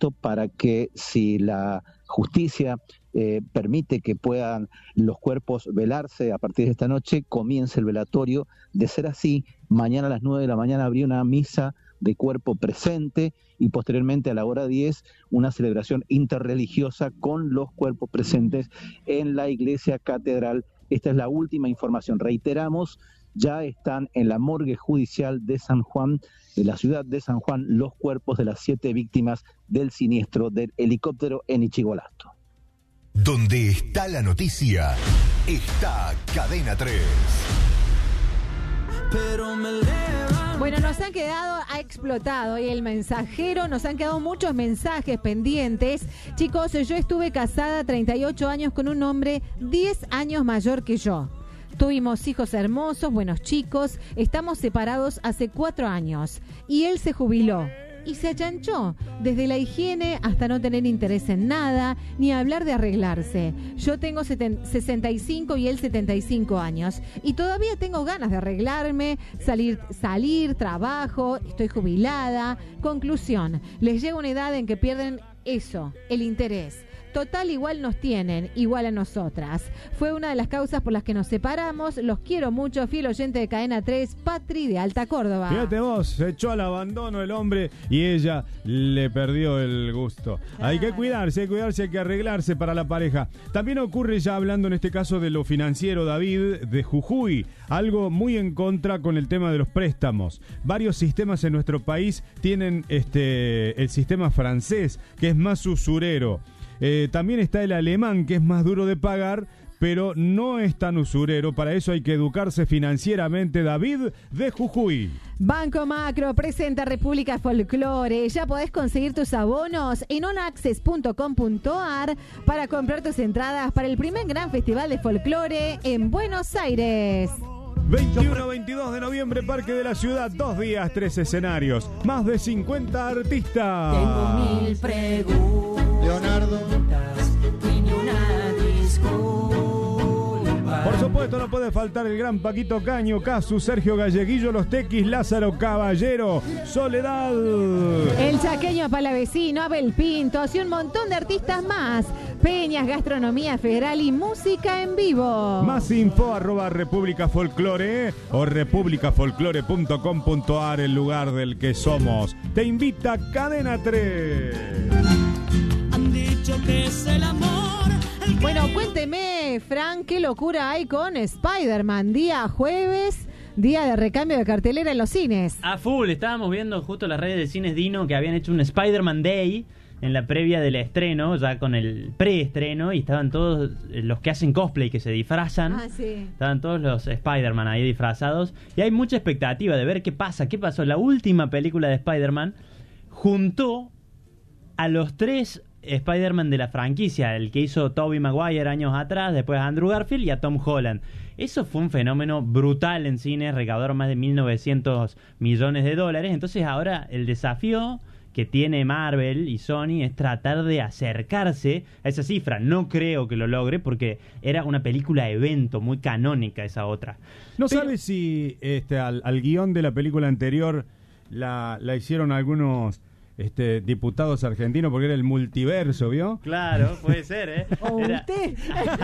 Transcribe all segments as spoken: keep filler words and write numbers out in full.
esto para que, si la justicia eh, permite que puedan los cuerpos velarse a partir de esta noche, comience el velatorio. De ser así, mañana a las nueve de la mañana habría una misa de cuerpo presente y posteriormente a la hora diez una celebración interreligiosa con los cuerpos presentes en la iglesia catedral. Esta es la última información. Reiteramos, ya están en la morgue judicial de San Juan, de la ciudad de San Juan, los cuerpos de las siete víctimas del siniestro del helicóptero en Ichigualasto. Donde está la noticia, está Cadena tres. Pero me leva. Bueno, nos han quedado, ha explotado hoy el mensajero, nos han quedado muchos mensajes pendientes. Chicos, yo estuve casada treinta y ocho años con un hombre diez años mayor que yo. Tuvimos hijos hermosos, buenos chicos, estamos separados hace cuatro años y él se jubiló. Y se achanchó, desde la higiene hasta no tener interés en nada, ni hablar de arreglarse. Yo tengo sesenta y cinco y él setenta y cinco años, y todavía tengo ganas de arreglarme, salir, salir, trabajo, estoy jubilada. Conclusión, les llega una edad en que pierden eso, el interés. Total, igual nos tienen, igual a nosotras. Fue una de las causas por las que nos separamos. Los quiero mucho, fiel oyente de Cadena tres, Patri de Alta Córdoba. Fíjate vos, se echó al abandono el hombre y ella le perdió el gusto. Claro. Hay que cuidarse, hay que cuidarse, hay que arreglarse para la pareja. También ocurre, ya hablando en este caso de lo financiero, David, de Jujuy, algo muy en contra con el tema de los préstamos. Varios sistemas en nuestro país tienen este el sistema francés, que es más usurero. Eh, también está el alemán, que es más duro de pagar, pero no es tan usurero. Para eso hay que educarse financieramente. David de Jujuy. Banco Macro presenta República Folklore. Ya podés conseguir tus abonos en onaccess punto com punto ar para comprar tus entradas para el primer gran festival de folclore en Buenos Aires. veintiuno a veintidós de noviembre, Parque de la Ciudad, dos días, tres escenarios, más de cincuenta artistas. Tengo mil preguntas, Leonardo, y ni una disculpa. Por supuesto, no puede faltar el gran Paquito Caño, Casu, Sergio Galleguillo, Los Tequis, Lázaro Caballero, Soledad, el chaqueño Palavecino, Abel Pintos y un montón de artistas más. Peñas, gastronomía federal y música en vivo. Más info arroba República Folklore o república folklore punto com punto ar, el lugar del que somos. Te invita Cadena tres. Han dicho que es el amor. El que... Bueno, cuénteme, Frank, ¿qué locura hay con Spider-Man? Día jueves, día de recambio de cartelera en los cines. A full, estábamos viendo justo las redes de Cines Dino que habían hecho un Spider-Man Day en la previa del estreno, ya con el preestreno, y estaban todos los que hacen cosplay, que se disfrazan. Ah, sí. Estaban todos los Spider-Man ahí disfrazados. Y hay mucha expectativa de ver qué pasa. ¿Qué pasó? La última película de Spider-Man juntó a los tres Spider-Man de la franquicia. El que hizo Tobey Maguire años atrás, después a Andrew Garfield y a Tom Holland. Eso fue un fenómeno brutal en cines. Recaudaron más de mil novecientos millones de dólares. Entonces ahora el desafío que tiene Marvel y Sony es tratar de acercarse a esa cifra. No creo que lo logre porque era una película evento muy canónica esa otra. ¿No Pero... sabes si este, al, al guión de la película anterior la, la hicieron algunos este, diputados argentinos porque era el multiverso, ¿vio? Claro, puede ser, ¿eh? O Era... usted.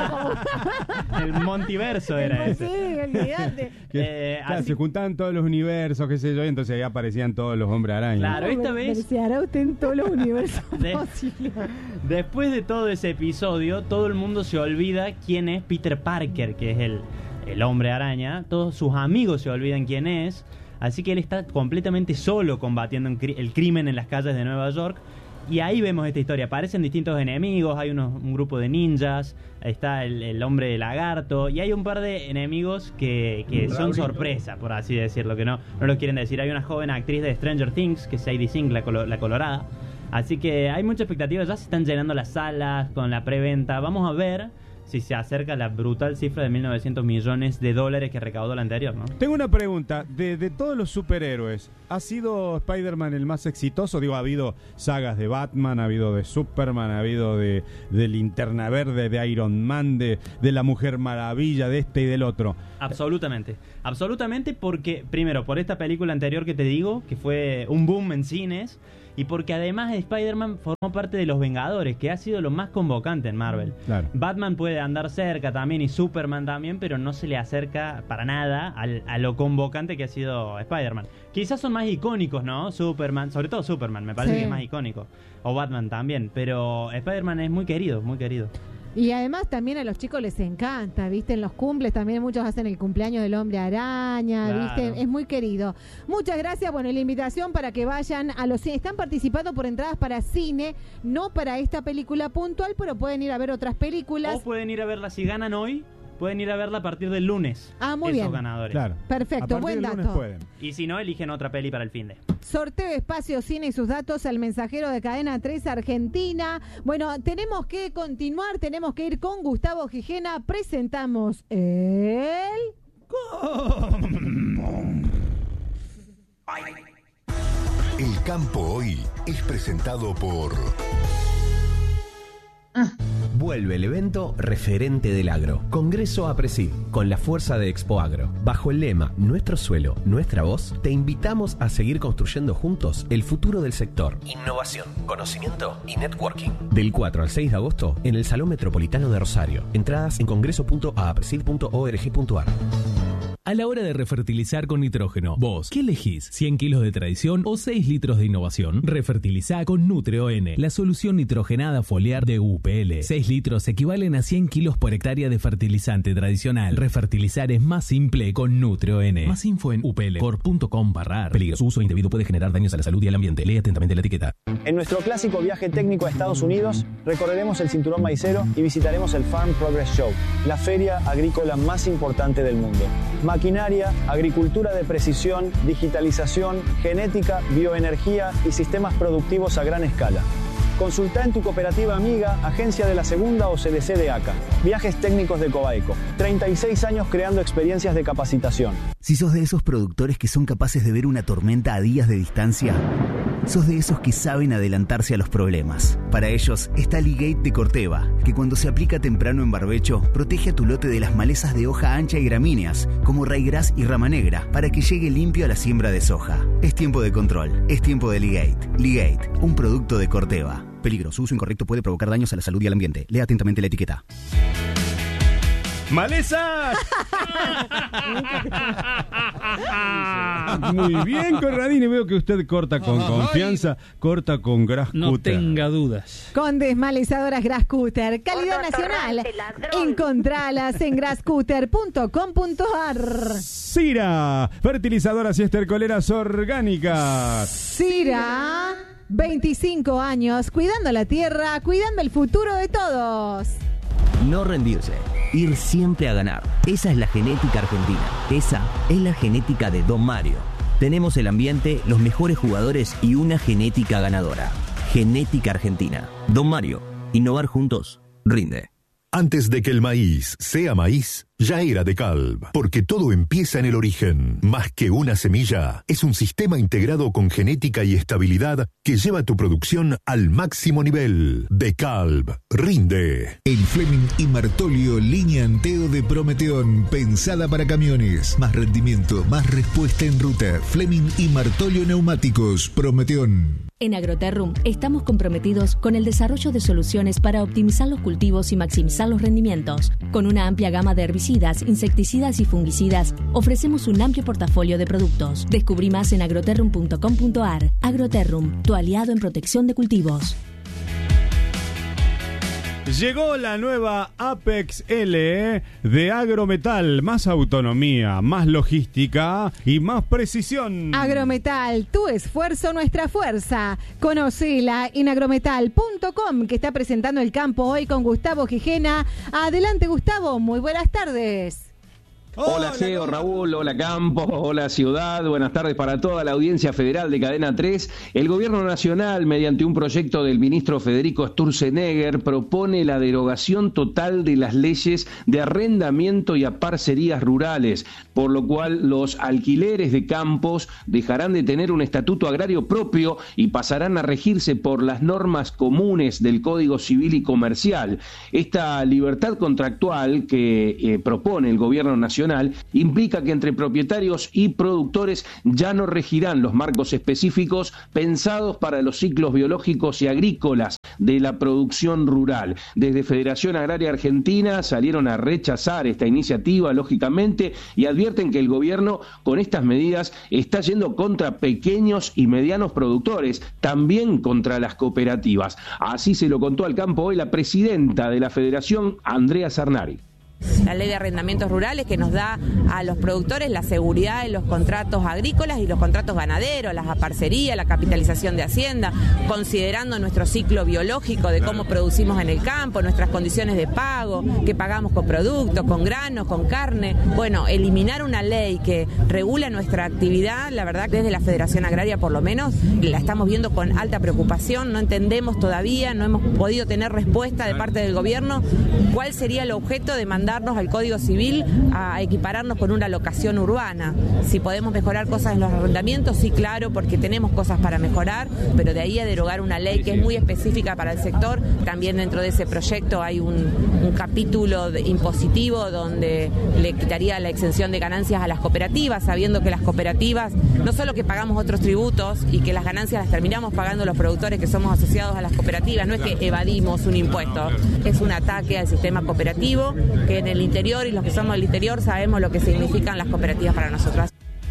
El Montiverso era ese. Sí, olvídate. Que, Eh, claro, así- se juntaban todos los universos, qué sé yo, y entonces ahí aparecían todos los hombres arañas. Claro, esta vez- Se hará usted en todos los universos De- posibles. Después de todo ese episodio, todo el mundo se olvida quién es Peter Parker, que es el, el hombre araña. Todos sus amigos se olvidan quién es. Así que él está completamente solo combatiendo un cri- el crimen en las calles de Nueva York. Y ahí vemos esta historia. Aparecen distintos enemigos, hay unos, un grupo de ninjas, está el, el hombre de lagarto, y hay un par de enemigos que, que son sorpresa, por así decirlo, que no, no lo quieren decir. Hay una joven actriz de Stranger Things, que es Sadie Sink, la, colo- la colorada. Así que hay mucha expectativa, ya se están llenando las salas con la preventa. Vamos a ver si se acerca la brutal cifra de mil novecientos millones de dólares que recaudó la anterior, ¿no? Tengo una pregunta. De, de todos los superhéroes, ¿ha sido Spider-Man el más exitoso? Digo, ha habido sagas de Batman, ha habido de Superman, ha habido de, de Linterna Verde, de Iron Man, de, de la Mujer Maravilla, de este y del otro. Absolutamente, absolutamente porque, primero, por esta película anterior que te digo, que fue un boom en cines, y porque además Spider-Man formó parte de los Vengadores, que ha sido lo más convocante en Marvel. Claro. Batman puede andar cerca también y Superman también, pero no se le acerca para nada al, a lo convocante que ha sido Spider-Man. Quizás son más icónicos, ¿no? Superman, sobre todo Superman, me parece Sí. que es más icónico. O Batman también, pero Spider-Man es muy querido, muy querido. Y además también a los chicos les encanta, ¿viste? En los cumples también muchos hacen el cumpleaños del Hombre Araña, Claro. ¿viste? Es muy querido. Muchas gracias. Bueno, la invitación para que vayan a los cines. Están participando por entradas para cine, no para esta película puntual, pero pueden ir a ver otras películas. O pueden ir a verla, si ganan hoy, pueden ir a verla a partir del lunes. Ah, muy esos bien. ganadores. Claro. Perfecto, A partir buen del lunes dato. pueden. Y si no, eligen otra peli para el fin de. Sorteo Espacio Cine y sus datos al mensajero de Cadena tres Argentina. Bueno, tenemos que continuar, tenemos que ir con Gustavo Gijena. Presentamos el... El campo hoy es presentado por... Vuelve el evento referente del agro. Congreso APRESID, con la fuerza de Expo Agro. Bajo el lema Nuestro suelo, nuestra voz, te invitamos a seguir construyendo juntos el futuro del sector. Innovación, conocimiento y networking. Del cuatro al seis de agosto en el Salón Metropolitano de Rosario. Entradas en congreso punto apresid punto org punto ar. A la hora de refertilizar con nitrógeno, vos, ¿qué elegís? ¿cien kilos de tradición o seis litros de innovación? Refertilizá con NutrioN, la solución nitrogenada foliar de U P L. seis litros equivalen a cien kilos por hectárea de fertilizante tradicional. Refertilizar es más simple con NutrioN. Más info en u p l corp punto com barra ar. Peligro, su uso indebido puede generar daños a la salud y al ambiente. Lee atentamente la etiqueta. En nuestro clásico viaje técnico a Estados Unidos, recorreremos el cinturón maicero y visitaremos el Farm Progress Show, la feria agrícola más importante del mundo. Maquinaria, agricultura de precisión, digitalización, genética, bioenergía y sistemas productivos a gran escala. Consulta en tu cooperativa amiga, agencia de la Segunda o C D C de ACA. Viajes técnicos de Cobaeco. treinta y seis años creando experiencias de capacitación. Si sos de esos productores que son capaces de ver una tormenta a días de distancia, sos de esos que saben adelantarse a los problemas. Para ellos está Ligate de Corteva, que cuando se aplica temprano en barbecho, protege a tu lote de las malezas de hoja ancha y gramíneas, como raigras y rama negra, para que llegue limpio a la siembra de soja. Es tiempo de control, es tiempo de Ligate. Ligate, un producto de Corteva. Peligro, su uso incorrecto puede provocar daños a la salud y al ambiente. Lea atentamente la etiqueta. ¡Malezas! Muy bien, Corradini. Veo que usted corta con confianza, corta con Grass Cutter. No tenga dudas. Con desmalizadoras Grass Cutter, calidad nacional. Encontralas en grass cutter punto com punto ar. Cira, fertilizadoras y estercoleras orgánicas. Cira, veinticinco años, cuidando la tierra, cuidando el futuro de todos. No rendirse, ir siempre a ganar. Esa es la genética argentina. Esa es la genética de Don Mario. Tenemos el ambiente, los mejores jugadores y una genética ganadora. Genética argentina. Don Mario, innovar juntos, rinde. Antes de que el maíz sea maíz, ya era DeKalb, porque todo empieza en el origen. Más que una semilla, es un sistema integrado con genética y estabilidad que lleva tu producción al máximo nivel. DeKalb, rinde. El Fleming y Martolio línea Anteo de Prometeón, pensada para camiones. Más rendimiento, más respuesta en ruta. Fleming y Martolio Neumáticos, Prometeón. En Agroterrum estamos comprometidos con el desarrollo de soluciones para optimizar los cultivos y maximizar los rendimientos. Con una amplia gama de herbicidas, insecticidas y fungicidas, ofrecemos un amplio portafolio de productos. Descubrí más en agroterrum punto com punto ar. Agroterrum, tu aliado en protección de cultivos. Llegó la nueva Apex L de Agrometal. Más autonomía, más logística y más precisión. Agrometal, tu esfuerzo, nuestra fuerza. Conocela en agrometal punto com, que está presentando el campo hoy con Gustavo Gijena. Adelante, Gustavo, muy buenas tardes. Hola Geo, Raúl, hola Campo, hola Ciudad, buenas tardes para toda la audiencia federal de Cadena tres. El Gobierno Nacional, mediante un proyecto del ministro Federico Sturzenegger, propone la derogación total de las leyes de arrendamiento y a parcerías rurales, por lo cual los alquileres de campos dejarán de tener un estatuto agrario propio y pasarán a regirse por las normas comunes del Código Civil y Comercial. Esta libertad contractual que eh, propone el Gobierno Nacional nacional implica que entre propietarios y productores ya no regirán los marcos específicos pensados para los ciclos biológicos y agrícolas de la producción rural. Desde Federación Agraria Argentina salieron a rechazar esta iniciativa, lógicamente, y advierten que el gobierno con estas medidas está yendo contra pequeños y medianos productores, también contra las cooperativas. Así se lo contó al campo hoy la presidenta de la Federación, Andrea Sarnari. La ley de arrendamientos rurales que nos da a los productores la seguridad en los contratos agrícolas y los contratos ganaderos, las aparcerías, la capitalización de hacienda, considerando nuestro ciclo biológico de cómo producimos en el campo, nuestras condiciones de pago, que pagamos con productos, con granos, con carne. Bueno, eliminar una ley que regula nuestra actividad, la verdad que desde la Federación Agraria por lo menos la estamos viendo con alta preocupación, no entendemos todavía, no hemos podido tener respuesta de parte del gobierno cuál sería el objeto de mandar darnos al Código Civil a equipararnos con una locación urbana. Si podemos mejorar cosas en los arrendamientos, sí, claro, porque tenemos cosas para mejorar, pero de ahí a derogar una ley que es muy específica para el sector, también dentro de ese proyecto hay un, un capítulo de, impositivo donde le quitaría la exención de ganancias a las cooperativas, sabiendo que las cooperativas, no solo que pagamos otros tributos y que las ganancias las terminamos pagando los productores que somos asociados a las cooperativas, no es que evadimos un impuesto, es un ataque al sistema cooperativo, que en el interior y los que somos del interior sabemos lo que significan las cooperativas para nosotros.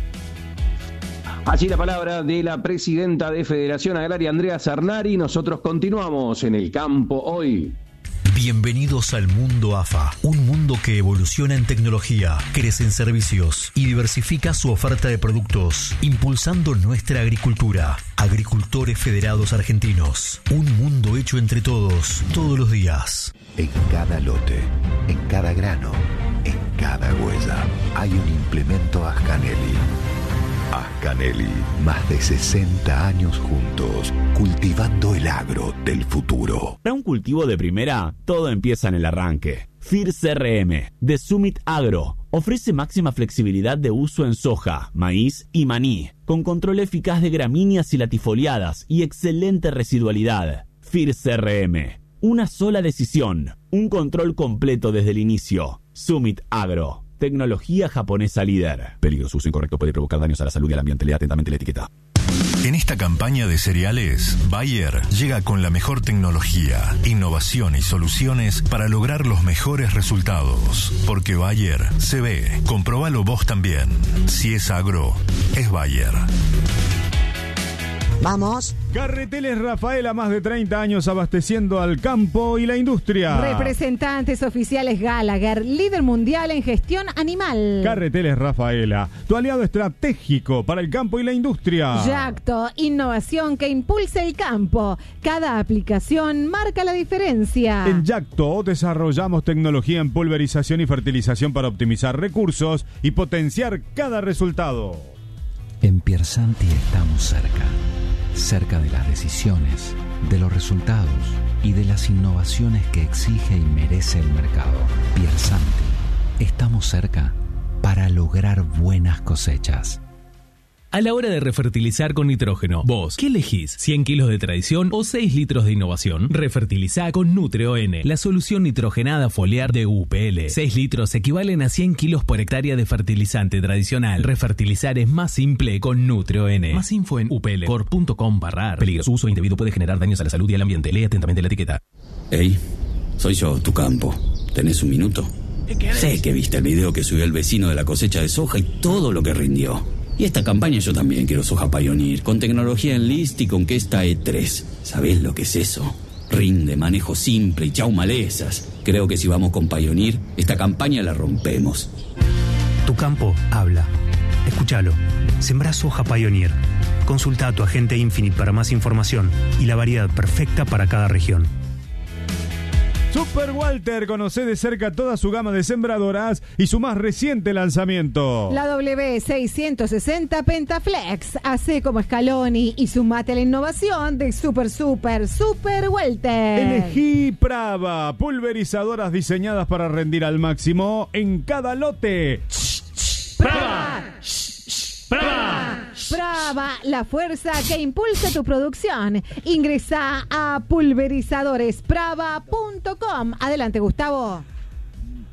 Así la palabra de la presidenta de Federación Agraria, Andrea Sarnari. Nosotros continuamos en el campo hoy. Bienvenidos al mundo A F A, un mundo que evoluciona en tecnología, crece en servicios y diversifica su oferta de productos, impulsando nuestra agricultura. Agricultores Federados Argentinos, un mundo hecho entre todos, todos los días. En cada lote, en cada grano, en cada huella, hay un implemento Ascanelli. Ascanelli, más de sesenta años juntos, cultivando el agro del futuro. Para un cultivo de primera, todo empieza en el arranque. F I R C R M, de Summit Agro, ofrece máxima flexibilidad de uso en soja, maíz y maní, con control eficaz de gramíneas y latifoliadas y excelente residualidad. F I R C R M, una sola decisión, un control completo desde el inicio. Summit Agro. Tecnología japonesa líder. Peligro, su uso incorrecto puede provocar daños a la salud y al ambiente. Lea atentamente la etiqueta. En esta campaña de cereales, Bayer llega con la mejor tecnología, innovación y soluciones para lograr los mejores resultados. Porque Bayer se ve. Comprobalo vos también. Si es agro, es Bayer. Vamos. Carreteles Rafaela, más de treinta años abasteciendo al campo y la industria. Representantes oficiales Gallagher, líder mundial en gestión animal. Carreteles Rafaela, tu aliado estratégico para el campo y la industria. Yacto, innovación que impulsa el campo. Cada aplicación marca la diferencia. En Yacto desarrollamos tecnología en pulverización y fertilización para optimizar recursos y potenciar cada resultado. En Piersanti estamos cerca. Cerca de las decisiones, de los resultados y de las innovaciones que exige y merece el mercado. Piersanti, estamos cerca para lograr buenas cosechas. A la hora de refertilizar con nitrógeno, vos, ¿qué elegís? ¿cien kilos de tradición o seis litros de innovación? Refertilizá con Nutre-O-N, la solución nitrogenada foliar de U P L. seis litros equivalen a cien kilos por hectárea de fertilizante tradicional. Refertilizar es más simple con Nutre-O-N. Más info en u p l corp punto com barra ar. Peligro, su uso indebido puede generar daños a la salud y al ambiente. Lee atentamente la etiqueta. Hey, soy yo, tu campo. ¿Tenés un minuto? Sé que viste el video que subió el vecino de la cosecha de soja y todo lo que rindió. Y esta campaña yo también quiero soja Pioneer, con tecnología Enlist y con Kesta E tres. ¿Sabés lo que es eso? Rinde, manejo simple y chau malezas. Creo que si vamos con Pioneer, esta campaña la rompemos. Tu campo habla. Escúchalo. Sembrá soja Pioneer. Consulta a tu agente Infinite para más información y la variedad perfecta para cada región. Super Walter, conoce de cerca toda su gama de sembradoras y su más reciente lanzamiento. La W seiscientos sesenta Pentaflex. Hace como Scaloni y sumate a la innovación de Super Super Super Walter. Elegí Prava, pulverizadoras diseñadas para rendir al máximo en cada lote. ¡Prava! ¡Prava! Prava, la fuerza que impulsa tu producción. Ingresa a pulverizadores prava punto com. Adelante, Gustavo.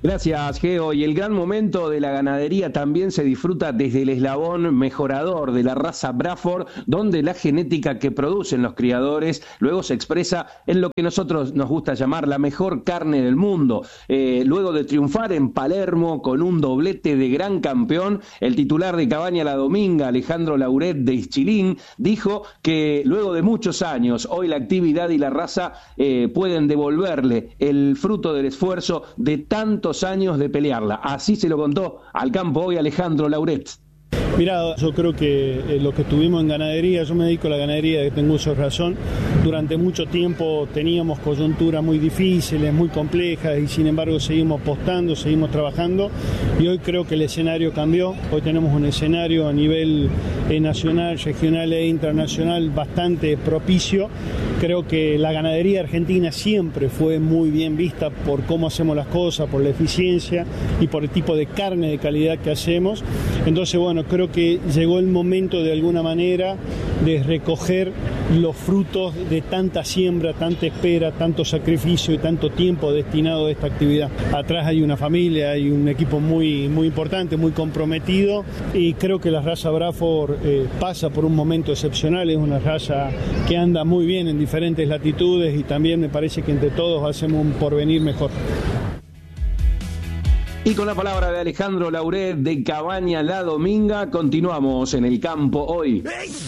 Gracias, Geo. Y el gran momento de la ganadería también se disfruta desde el eslabón mejorador de la raza Braford, donde la genética que producen los criadores luego se expresa en lo que nosotros nos gusta llamar la mejor carne del mundo. Eh, luego de triunfar en Palermo con un doblete de gran campeón, el titular de Cabaña La Dominga, Alejandro Lauret de Ischilín, dijo que luego de muchos años, hoy la actividad y la raza eh, pueden devolverle el fruto del esfuerzo de tantos años de pelearla. Así se lo contó al campo hoy Alejandro Lauret. Mirá, yo creo que eh, lo que tuvimos en ganadería, yo me dedico a la ganadería, tengo uso de razón, durante mucho tiempo teníamos coyunturas muy difíciles, muy complejas y sin embargo seguimos apostando, seguimos trabajando y hoy creo que el escenario cambió, hoy tenemos un escenario a nivel eh, nacional, regional e internacional bastante propicio. Creo que la ganadería argentina siempre fue muy bien vista por cómo hacemos las cosas, por la eficiencia y por el tipo de carne de calidad que hacemos. Entonces, bueno, creo que llegó el momento de alguna manera de recoger los frutos de tanta siembra, tanta espera, tanto sacrificio y tanto tiempo destinado a esta actividad. Atrás hay una familia, hay un equipo muy, muy importante, muy comprometido y creo que la raza Braford eh, pasa por un momento excepcional, es una raza que anda muy bien en diferentes latitudes y también me parece que entre todos hacemos un porvenir mejor. Y con la palabra de Alejandro Lauret de Cabaña La Dominga, continuamos en el campo hoy.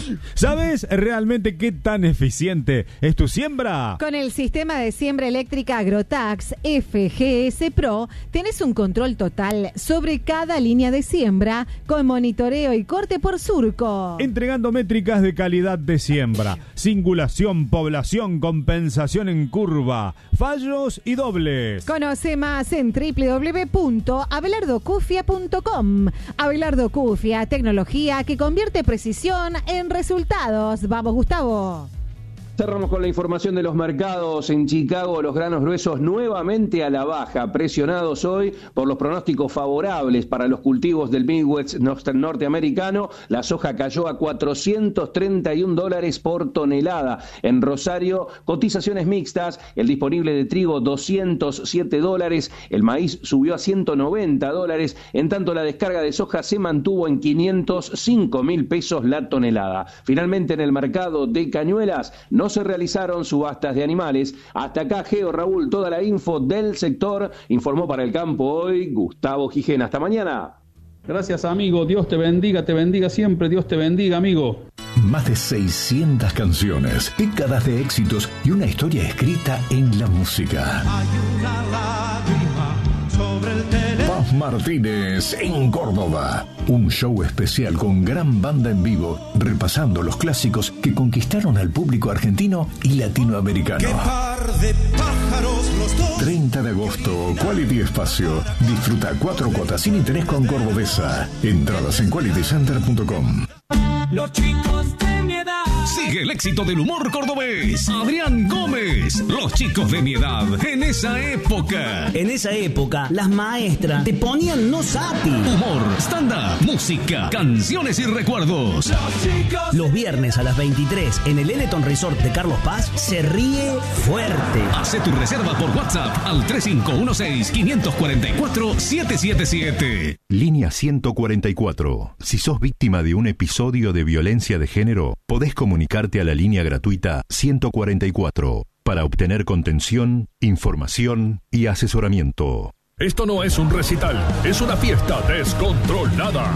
¿Sabes realmente qué tan eficiente es tu siembra? Con el sistema de siembra eléctrica Agrotax F G S Pro, tenés un control total sobre cada línea de siembra con monitoreo y corte por surco. Entregando métricas de calidad de siembra, singulación, población, compensación en curva, fallos y dobles. Conoce más en doble u doble u doble u punto abelardo cufia punto com. Abelardo Cufia, tecnología que convierte precisión en resultados. Vamos, Gustavo. Cerramos con la información de los mercados. En Chicago, los granos gruesos nuevamente a la baja, presionados hoy por los pronósticos favorables para los cultivos del Midwest norteamericano. La soja cayó a cuatrocientos treinta y un dólares por tonelada. En Rosario, cotizaciones mixtas. El disponible de trigo, doscientos siete dólares. El maíz subió a ciento noventa dólares. En tanto, la descarga de soja se mantuvo en quinientos cinco mil pesos la tonelada. Finalmente, en el mercado de cañuelas, no No se realizaron subastas de animales. Hasta acá, Geo, Raúl, toda la info del sector. Informó para el campo hoy Gustavo Gijena. Hasta mañana. Gracias, amigo. Dios te bendiga, te bendiga siempre. Dios te bendiga, amigo. Más de seiscientas canciones, décadas de éxitos y una historia escrita en la música. Hay una lágrima sobre el teléfono. Paz Martínez en Córdoba. Un show especial con gran banda en vivo, repasando los clásicos que conquistaron al público argentino y latinoamericano. ¡Qué par de pájaros los dos! treinta de agosto, Quality Espacio. Disfruta cuatro cuotas sin interés con Cordobesa. Entradas en quality center punto com. Los chicos de mi edad. Sigue el éxito del humor cordobés. Adrián Gómez. Los chicos de mi edad. En esa época. En esa época, las maestras te ponían no sapi. Humor, stand-up, música, canciones y recuerdos. Los chicos. Los viernes a las veintitrés en el Eleton Resort de Carlos Paz se ríe fuerte. Hace tu reserva por WhatsApp al tres cinco uno seis, cinco cuatro cuatro, siete siete siete. Línea ciento cuarenta y cuatro. Si sos víctima de un episodio de violencia de género, podés comunicarte a la línea gratuita ciento cuarenta y cuatro para obtener contención, información y asesoramiento. Esto no es un recital, es una fiesta descontrolada.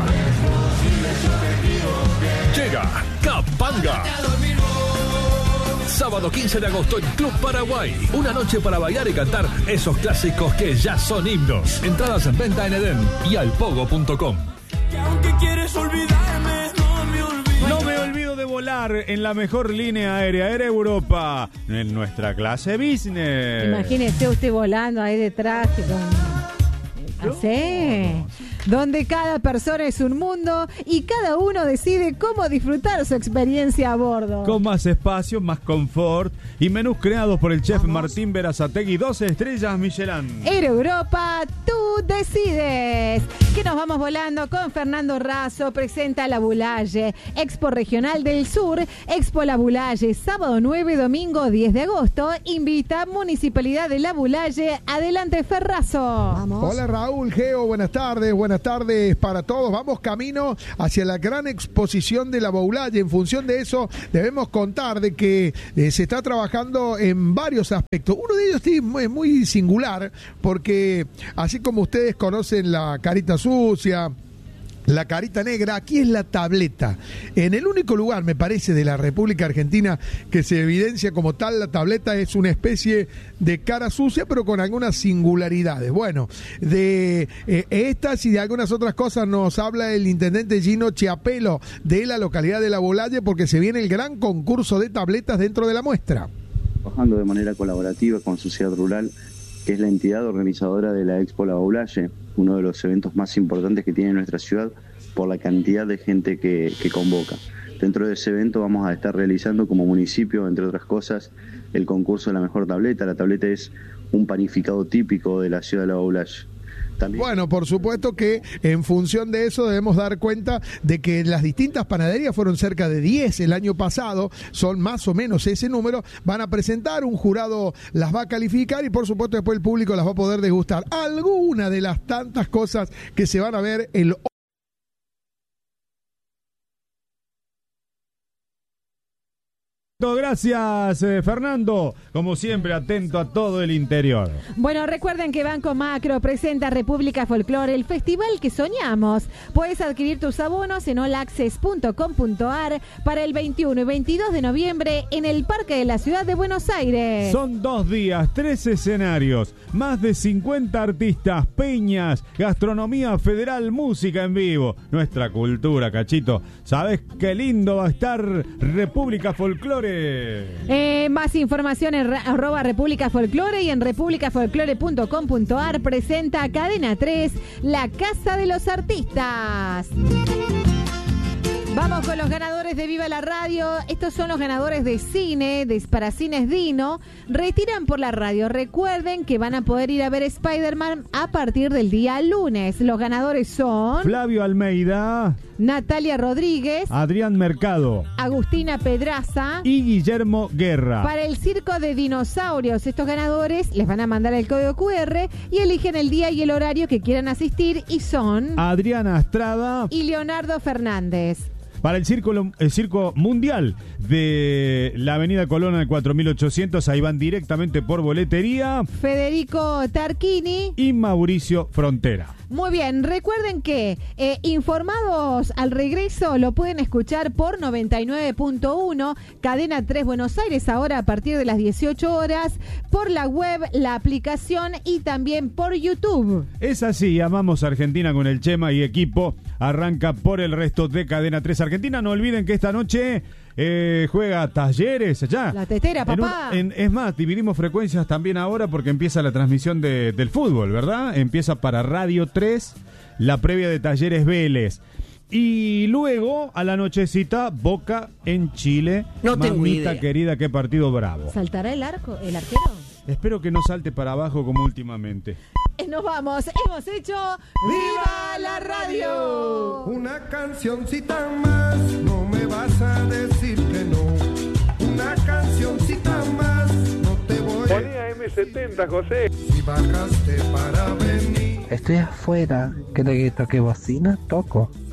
Llega Capanga. Sábado quince de agosto en Club Paraguay. Una noche para bailar y cantar esos clásicos que ya son himnos. Entradas en venta en Edén y alpogo punto com. Aunque quieres olvidarme, no me olvido. No me olvido de volar en la mejor línea aérea, Air Europa, en nuestra clase business. Imagínese usted volando ahí detrás. Con... Así. Donde cada persona es un mundo y cada uno decide cómo disfrutar su experiencia a bordo. Con más espacio, más confort y menús creados por el chef Martín Berazategui, doce estrellas Michelin. Air Europa, tu decides. Que nos vamos volando con Fernando Razo. Presenta La Bulaye, Expo Regional del Sur, Expo La Bulaye, sábado nueve, domingo diez de agosto. Invita Municipalidad de La Bulaye. Adelante, Ferrazo. Vamos. Hola, Raúl, Geo, buenas tardes, buenas tardes para todos. Vamos camino hacia la gran exposición de La Bulaye. En función de eso, debemos contar de que eh, se está trabajando en varios aspectos. Uno de ellos es muy, muy singular, porque así como ustedes conocen la carita sucia, la carita negra, aquí es la tableta. En el único lugar, me parece, de la República Argentina que se evidencia como tal la tableta, es una especie de cara sucia, pero con algunas singularidades. Bueno, de eh, estas y de algunas otras cosas nos habla el intendente Gino Chiapelo de la localidad de La Bulaye, porque se viene el gran concurso de tabletas dentro de la muestra. Trabajando de manera colaborativa con Sociedad Rural, que es la entidad organizadora de la Expo La Bulaye, uno de los eventos más importantes que tiene nuestra ciudad por la cantidad de gente que, que convoca. Dentro de ese evento vamos a estar realizando como municipio, entre otras cosas, el concurso de la mejor tableta. La tableta es un panificado típico de la ciudad de La Bulaye. También. Bueno, por supuesto que en función de eso debemos dar cuenta de que las distintas panaderías, fueron cerca de diez el año pasado, son más o menos ese número, van a presentar, un jurado las va a calificar y por supuesto después el público las va a poder degustar. Alguna de las tantas cosas que se van a ver el Gracias, eh, Fernando. Como siempre, atento a todo el interior. Bueno, recuerden que Banco Macro presenta República Folklore, el festival que soñamos. Puedes adquirir tus abonos en all access punto com punto a r para el veintiuno y veintidós de noviembre en el Parque de la Ciudad de Buenos Aires. Son dos días, tres escenarios, más de cincuenta artistas, peñas, gastronomía federal, música en vivo. Nuestra cultura, Cachito. ¿Sabes qué lindo va a estar República Folklore? Eh, más información en arroba República Folklore y en república folklore punto com punto a r. Presenta Cadena tres, la Casa de los Artistas. Vamos con los ganadores de Viva la Radio. Estos son los ganadores de cine, de, para Cines Dino. Retiran por la radio. Recuerden que van a poder ir a ver Spider-Man a partir del día lunes. Los ganadores son Flavio Almeida, Natalia Rodríguez, Adrián Mercado, Agustina Pedraza y Guillermo Guerra. Para el Circo de Dinosaurios, estos ganadores les van a mandar el código cu erre y eligen el día y el horario que quieran asistir y son Adriana Estrada y Leonardo Fernández. Para el circo, el circo mundial de la Avenida Colón al cuatro mil ochocientos, ahí van directamente por boletería Federico Tarquini y Mauricio Frontera. Muy bien, recuerden que eh, informados al regreso lo pueden escuchar por noventa y nueve punto uno, Cadena tres Buenos Aires, ahora a partir de las dieciocho horas, por la web, la aplicación y también por YouTube. Es así, amamos Argentina con el Chema y equipo, arranca por el resto de Cadena tres Argentina. No olviden que esta noche eh, juega Talleres allá. La tetera, papá. En un, en, es más, dividimos frecuencias también ahora porque empieza la transmisión de, del fútbol, ¿verdad? Empieza para Radio tres, la previa de Talleres Vélez. Y luego, a la nochecita, Boca en Chile. No tengo Mamita idea. querida, qué partido bravo. ¿Saltará el arco, el arquero? Espero que no salte para abajo como últimamente. Nos vamos, hemos hecho ¡Viva la Radio! Una cancioncita más, no me vas a decir que no. Una cancioncita más, no te voy a... Ponía eme setenta, José. Si bajaste para venir. Estoy afuera, ¿querés que toque bocina? Toco.